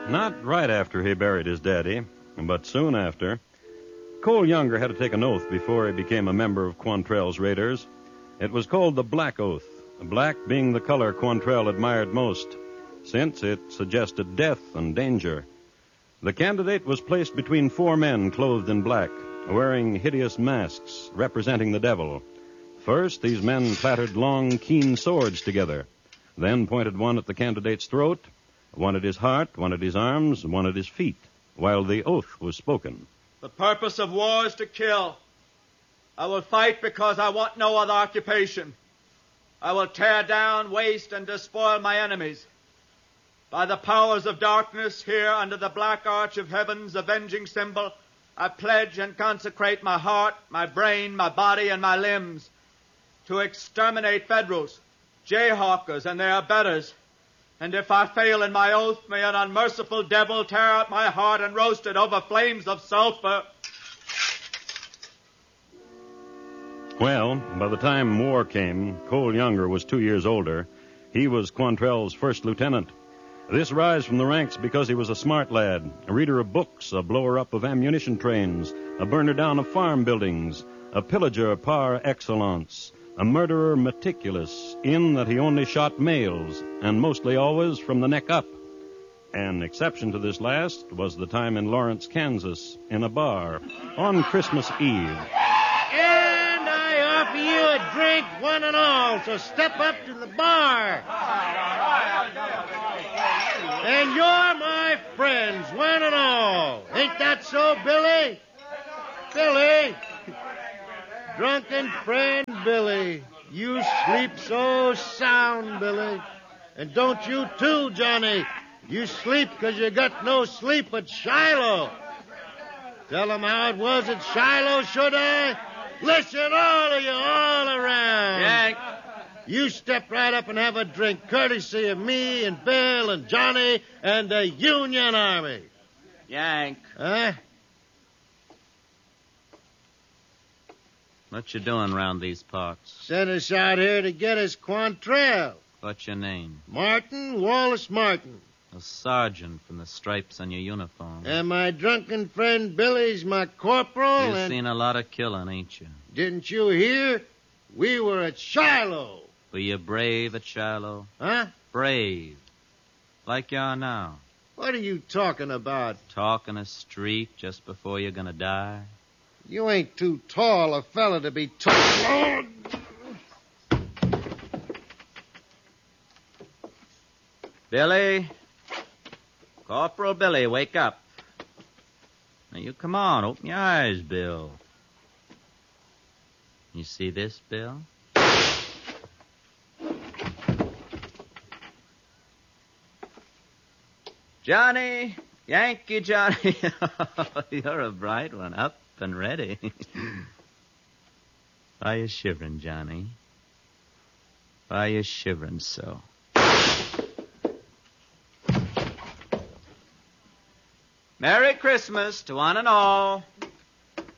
Not right after he buried his daddy, but soon after. Cole Younger had to take an oath before he became a member of Quantrell's Raiders. It was called the Black Oath, black being the color Quantrell admired most, since it suggested death and danger. The candidate was placed between four men clothed in black, wearing hideous masks representing the devil. First, these men clattered long, keen swords together, then pointed one at the candidate's throat, one at his heart, one at his arms, one at his feet, while the oath was spoken. The purpose of war is to kill. I will fight because I want no other occupation. I will tear down, waste, and despoil my enemies. By the powers of darkness, here under the black arch of heaven's avenging symbol, I pledge and consecrate my heart, my brain, my body, and my limbs to exterminate Federals, jayhawkers, and their abettors. And if I fail in my oath, may an unmerciful devil tear out my heart and roast it over flames of sulfur. Well, by the time war came, Cole Younger was 2 years older. He was Quantrell's first lieutenant. This rise from the ranks because he was a smart lad, a reader of books, a blower-up of ammunition trains, a burner-down of farm buildings, a pillager par excellence, a murderer meticulous in that he only shot males, and mostly always from the neck up. An exception to this last was the time in Lawrence, Kansas, in a bar, on Christmas Eve. And I offer you a drink, one and all, so step up to the bar. And you're my friends, one and all. Ain't that so, Billy? Billy? Drunken friend Billy, you sleep so sound, Billy. And don't you too, Johnny. You sleep 'cause you got no sleep at Shiloh. Tell 'em how it was at Shiloh, should I? Listen, all of you, all around. Yank. You step right up and have a drink, courtesy of me and Bill and Johnny and the Union Army. Yank. Huh? What you doing round these parts? Sent us out here to get us Quantrell. What's your name? Martin, Wallace Martin. A sergeant from the stripes on your uniform. And my drunken friend Billy's my corporal. You've and seen a lot of killing, ain't you? Didn't you hear? We were at Shiloh. Were you brave at Shiloh? Huh? Brave. Like you are now. What are you talking about? Talking a street just before you're gonna die. You ain't too tall a fella to be talking. Billy. Corporal Billy, wake up. Now you come on, open your eyes, Bill. You see this, Bill? Johnny, Yankee Johnny. You're a bright one, up and ready. Why you shivering, Johnny? Why you shivering so? Merry Christmas to one and all.